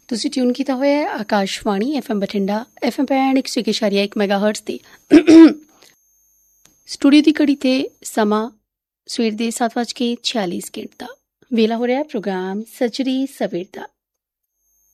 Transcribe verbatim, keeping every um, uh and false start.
ਤੁਸੀਂ ਟਿਊਨ ਕੀਤਾ ਹੋਇਆ ਹੈ Akashvani F M Bathinda, F M ਪੈਣ ਇੱਕ ਸੌ ਇੱਕ ਇਸ਼ਾਰੀਆ ਇੱਕ ਮੈਗਾ ਹਰਟਸ 'ਤੇ। ਸਟੂਡੀਓ ਦੀ ਘੜੀ 'ਤੇ ਸਮਾਂ ਸਵੇਰ ਦੇ ਸੱਤ ਵੱਜ ਕੇ ਛਿਆਲੀ ਸਕਿੰਟ ਦਾ ਵੇਲਾ ਹੋ ਰਿਹਾ ਪ੍ਰੋਗਰਾਮ ਸੱਜਰੀ ਸਵੇਰ ਦਾ।